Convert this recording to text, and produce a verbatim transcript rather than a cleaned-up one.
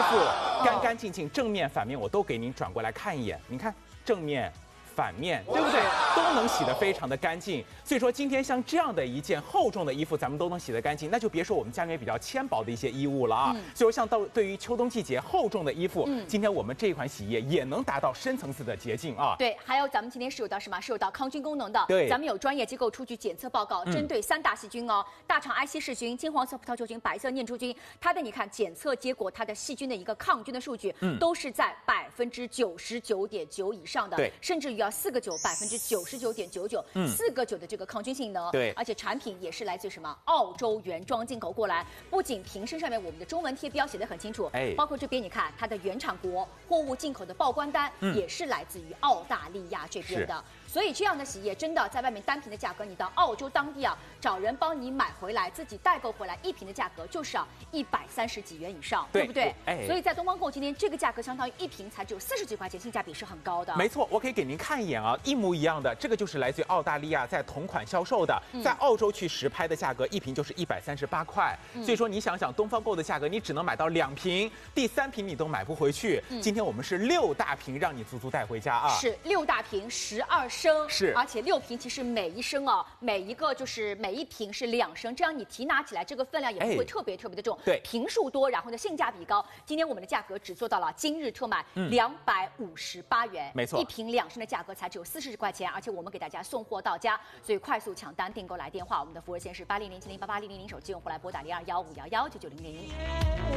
服干干净净，正面反面我都给您转过来看一眼，您看正面。反面对不对？都能洗得非常的干净。所以说今天像这样的一件厚重的衣服，咱们都能洗得干净，那就别说我们家里面比较纤薄的一些衣物了啊。嗯、所以说像到对于秋冬季节厚重的衣服，嗯、今天我们这一款洗衣液也能达到深层次的洁净啊。 对，还有咱们今天是有到什么？是有到抗菌功能的。 对， 咱们有专业机构出具检测报告，嗯、针对三大细菌哦，大肠埃希氏菌、金黄色葡萄球菌、白色念珠菌，它的你看检测结果，它的细菌的一个抗菌的数据，嗯、都是在百分之九十九点九以上的， 对， 甚至于要四个九百分之九十九点九九，四个九的这个抗菌性能， 对， 而且产品也是来自于什么澳洲原装进口过来，不仅瓶身上面我们的中文贴标写得很清楚，哎，包括这边你看它的原产国货物进口的报关单、嗯、也是来自于澳大利亚这边的。所以这样的洗衣液真的在外面单瓶的价格，你到澳洲当地啊，找人帮你买回来，自己代购回来，一瓶的价格就是要一百三十几元以上， 对, 对不对？哎，所以在东方购今天这个价格相当于一瓶才只有四十几块钱，性价比是很高的。 没错，我可以给您看一眼啊，一模一样的，这个就是来自于澳大利亚在同款销售的，在澳洲去实拍的价格，一瓶就是一百三十八块。嗯、所以说你想想，东方购的价格，你只能买到两瓶，第三瓶你都买不回去。嗯、今天我们是六大瓶，让你足足带回家啊！ 是六大瓶，十二升。 是， 而且六瓶其实每一升哦，每一个就是每一瓶是两升，这样你提拿起来这个分量也不会特别特别的重。 哎、对， 瓶数多，然后呢性价比高。今天我们的价格只做到了今日特卖两百五十八元， 没错， 一瓶两升的价格才只有四十块钱，而且我们给大家送货到家，所以快速抢单订购来电话，我们的服务热线是八零零七零八八零零零，手机用户来拨打零二幺五幺幺九九零零。